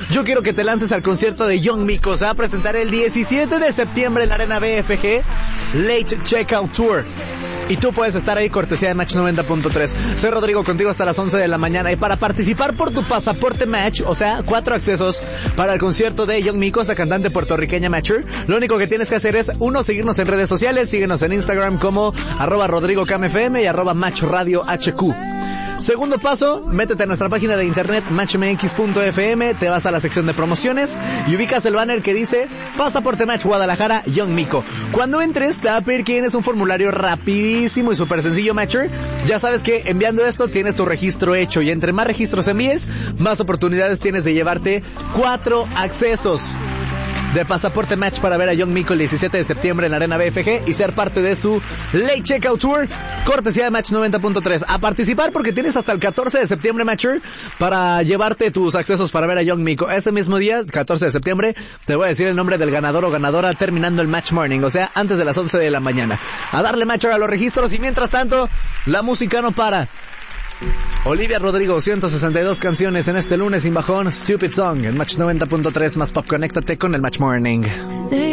yo quiero que te lances al concierto de Young Miko. Se va a presentar el 17 de septiembre en la Arena BFG Late Checkout Tour. Y tú puedes estar ahí, cortesía de Match 90.3. Soy Rodrigo, contigo hasta las 11 de la mañana. Y para participar por tu pasaporte Match, o sea, 4 accesos para el concierto de Young Miko, esta cantante puertorriqueña Matcher, lo único que tienes que hacer es, 1, seguirnos en redes sociales. Síguenos en Instagram como @RodrigoCamFM y @MatchRadioHQ. Segundo paso, métete a nuestra página de internet matchmx.fm, te vas a la sección de promociones y ubicas el banner que dice Pasaporte Match Guadalajara Young Miko. Cuando entres te va a pedir que llenes un formulario rapidísimo y súper sencillo, Matcher. Ya sabes que enviando esto tienes tu registro hecho y entre más registros envíes, más oportunidades tienes de llevarte 4 accesos de Pasaporte Match para ver a Young Miko el 17 de septiembre en la Arena BFG y ser parte de su Late Checkout Tour, cortesía de Match 90.3. A participar porque tienes hasta el 14 de septiembre, Matcher, para llevarte tus accesos para ver a Young Miko. Ese mismo día, 14 de septiembre, te voy a decir el nombre del ganador o ganadora terminando el Match Morning, o sea, antes de las 11 de la mañana. A darle, Matcher, a los registros y mientras tanto, la música no para. Olivia Rodrigo, 162 canciones en este lunes sin bajón. Stupid Song en Match 90.3 más pop. Conéctate con el Match Morning.